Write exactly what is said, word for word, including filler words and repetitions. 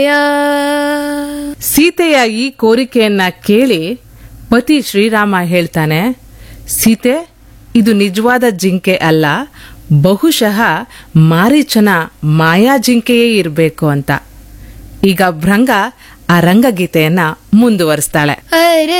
ಸೀತೆಯ ಈ ಕೋರಿಕೆಯನ್ನ ಕೇಳಿ ಪತಿ ಶ್ರೀರಾಮ ಹೇಳ್ತಾನೆ, ಸೀತೆ, ಇದು ನಿಜವಾದ ಜಿಂಕೆ ಅಲ್ಲ, ಬಹುಶಃ ಮಾರೀಚನ ಮಾಯಾ ಜಿಂಕೆಯೇ ಇರಬೇಕು ಅಂತ. ಈಗ ಭೃಂಗ ಆ ರಂಗಗೀತೆಯನ್ನ ಮುಂದುವರಿಸ್ತಾಳೆ. ಅರೆ